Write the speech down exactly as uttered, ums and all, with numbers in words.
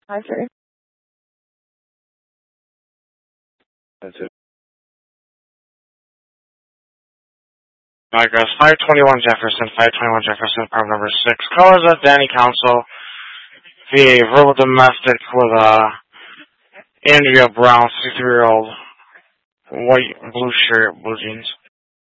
Hi, sir. That's it. Address five twenty-one Jefferson, five twenty-one Jefferson, apartment number six. Colors of Danny Council. V A, verbal domestic with uh, Andrea Brown, sixty-three-year-old, white, blue shirt, blue jeans.